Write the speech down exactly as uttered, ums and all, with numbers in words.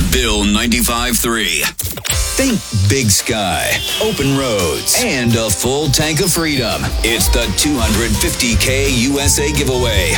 Bill ninety-five three. Think big sky, open roads, and a full tank of freedom. It's the two hundred fifty K U S A giveaway